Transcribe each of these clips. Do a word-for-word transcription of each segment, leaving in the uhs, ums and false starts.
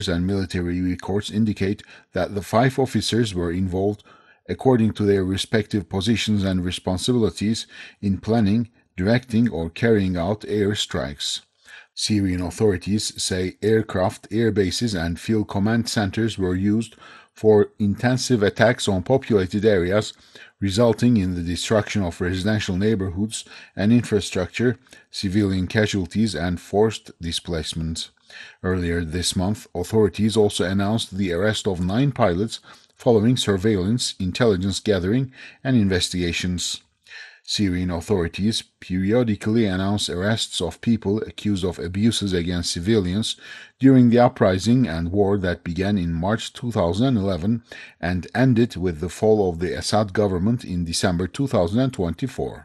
and military records indicate that the five officers were involved according to their respective positions and responsibilities in planning, directing, or carrying out air strikes. Syrian authorities say aircraft, air bases, and field command centers were used for intensive attacks on populated areas, resulting in the destruction of residential neighborhoods and infrastructure, civilian casualties, and forced displacement. Earlier this month, authorities also announced the arrest of nine pilots following surveillance, intelligence gathering, and investigations. Syrian authorities periodically announce arrests of people accused of abuses against civilians during the uprising and war that began in March two thousand eleven and ended with the fall of the Assad government in December two thousand twenty-four.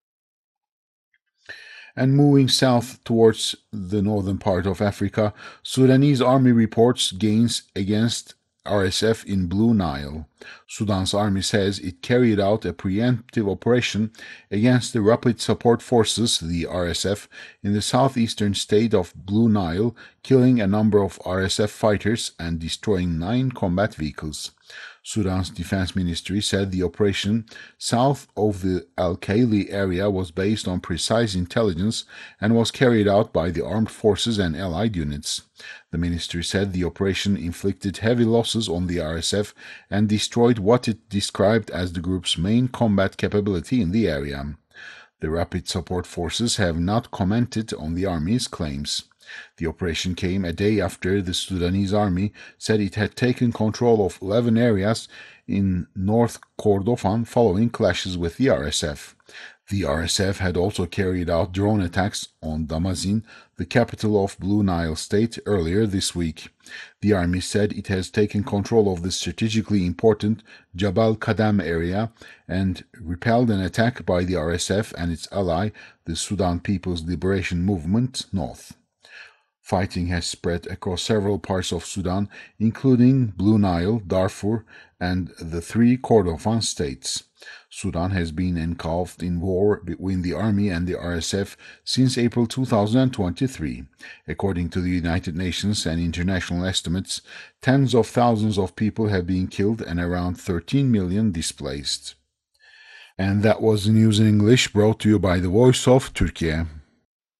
And moving south towards the northern part of Africa, Sudanese army reports gains against R S F in Blue Nile. Sudan's army says it carried out a preemptive operation against the Rapid Support Forces, the R S F, in the southeastern state of Blue Nile, killing a number of R S F fighters and destroying nine combat vehicles. Sudan's defense ministry said the operation south of the Al-Kaili area was based on precise intelligence and was carried out by the armed forces and allied units. The ministry said the operation inflicted heavy losses on the R S F and destroyed what it described as the group's main combat capability in the area. The Rapid Support Forces have not commented on the army's claims. The operation came a day after the Sudanese army said it had taken control of eleven areas in North Kordofan following clashes with the R S F. The R S F had also carried out drone attacks on Damazin, the capital of Blue Nile State, earlier this week. The army said it has taken control of the strategically important Jabal Kadam area and repelled an attack by the R S F and its ally, the Sudan People's Liberation Movement, North. Fighting has spread across several parts of Sudan, including Blue Nile, Darfur, and the three Kordofan states. Sudan has been engulfed in war between the army and the R S F since April two thousand twenty-three. According to the United Nations and international estimates, tens of thousands of people have been killed and around thirteen million displaced. And that was the news in English brought to you by the Voice of Turkey.